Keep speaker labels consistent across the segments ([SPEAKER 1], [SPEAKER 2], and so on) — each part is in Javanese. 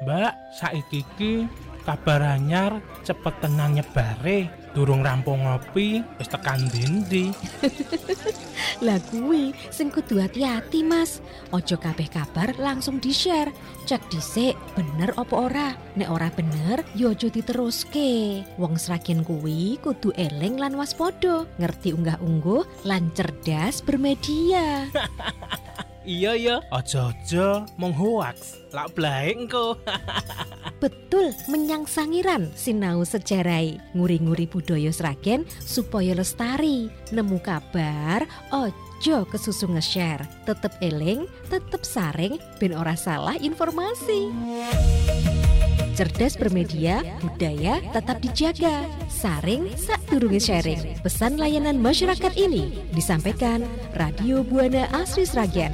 [SPEAKER 1] Mbak, saiki iki kabar anyar cepet tenan nyebare. Durung rampung ngopi, wis tekan ndi-ndi.
[SPEAKER 2] Lah kuwi sing kudu hati-hati, Mas. Ojo kabeh kabar langsung di-share. Cek dhisik bener apa ora. Nek ora bener, ya aja diteruske. Wong sragen kuwi kudu eling lan waspada, ngerti unggah-ungguh lan cerdas bermedia.
[SPEAKER 1] Iya, aja-aja mung hoax. Lak blae engko.
[SPEAKER 2] Betul, menyang sangiran sinau sejarai, nguri-nguri budaya Sragen supaya lestari. Nemu kabar, ojo kesusu nge-share. Tetep eling, tetep saring, ben ora salah informasi. Cerdas bermedia, budaya tetap dijaga. Saring sadurunge sharing. Pesan layanan masyarakat ini disampaikan Radio Buana Asri Sragen.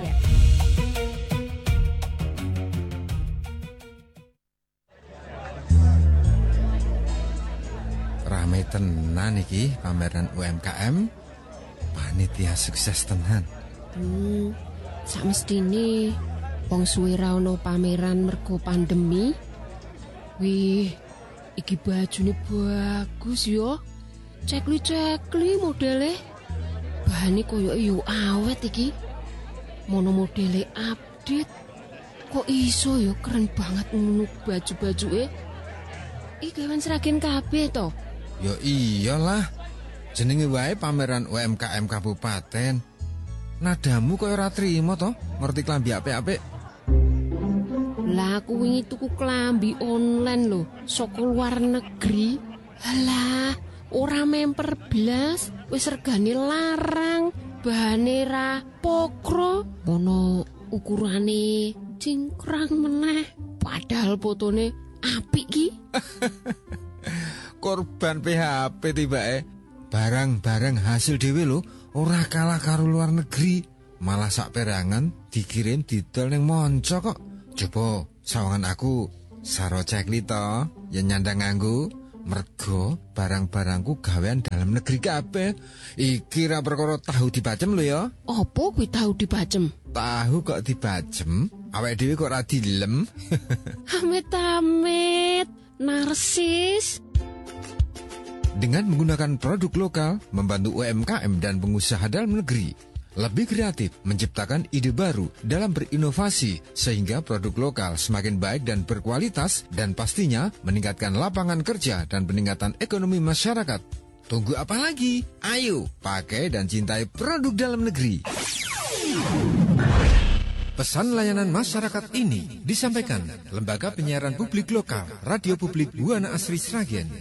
[SPEAKER 3] Rame tenan iki pameran UMKM. Panitia sukses tenan.
[SPEAKER 4] Samestine wong suwe ra ono pameran mergo pandemi. Wih, iki bajune bagus yo. Cekli modele. Bahane koyo yo awet iki. Mono modele update. Kok iso yo keren banget ngono baju-bajuke. Iki gawean Sragen kabeh to.
[SPEAKER 3] Yo iyalah. Jenenge wae pameran UMKM kabupaten. Nadamu koyo ora trimo to, ngerti klambi apik-apik.
[SPEAKER 4] Lah aku wingi tuku klambi online lho, saka luar negeri. Halah, ora memper blas, wis regane larang, bahane ra pokro, mono ukurane cingkrang meneh. Padahal fotone apik ki.
[SPEAKER 3] Korban PHP tibake. Barang-barang hasil dhewe lho, ora kalah karo luar negeri. Malah sak perangan dikirim didol ning monco kok. Coba sawangan aku saro cekli to, yen nyandang nganggo mergo barang-barangku gawean dalam negeri kabeh. Iki ra perkara tahu dibacem lho ya.
[SPEAKER 4] Apa kuwi tahu dibacem?
[SPEAKER 3] Tahu kok dibacem, awake dhewe kok ora dilem.
[SPEAKER 4] Amit-amit, narsis.
[SPEAKER 3] Dengan menggunakan produk lokal, membantu UMKM dan pengusaha dalam negeri lebih kreatif, menciptakan ide baru dalam berinovasi sehingga produk lokal semakin baik dan berkualitas dan pastinya meningkatkan lapangan kerja dan peningkatan ekonomi masyarakat. Tunggu apa lagi? Ayo, pakai dan cintai produk dalam negeri. Pesan layanan masyarakat ini disampaikan Lembaga Penyiaran Publik Lokal Radio Publik Buana Asri Sragen.